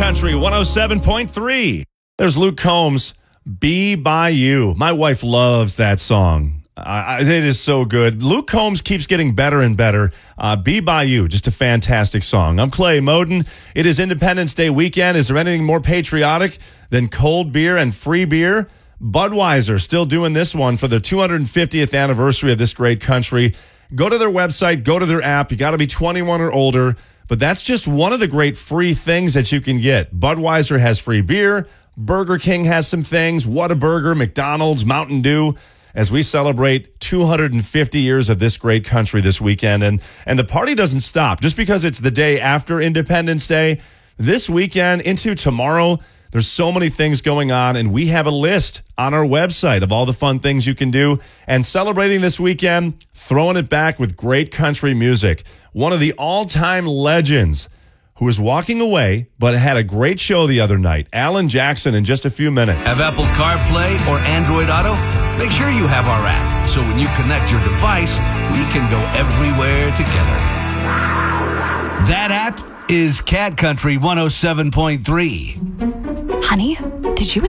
Country 107.3. There's Luke Combs, Be By You. My wife loves that song. It is so good. Luke Combs keeps getting better and better. Be By You, just a fantastic song. I'm Clay Moden. It is Independence Day weekend. Is there anything more patriotic than cold beer and free beer? Budweiser still doing this one for the 250th anniversary of this great country. Go to their website, go to their app. You got to be 21 or older. But that's just one of the great free things that you can get. Budweiser has free beer. Burger King has some things. Whataburger, McDonald's, Mountain Dew, as we celebrate 250 years of this great country this weekend. And the party doesn't stop. Just because it's the day after Independence Day, this weekend into tomorrow, there's so many things going on, and we have a list on our website of all the fun things you can do. And celebrating this weekend, throwing it back with great country music. One of the all-time legends who is walking away but had a great show the other night, Alan Jackson, in just a few minutes. Have Apple CarPlay or Android Auto? Make sure you have our app, so when you connect your device, we can go everywhere together. That app is Cat Country 107.3. Honey, did you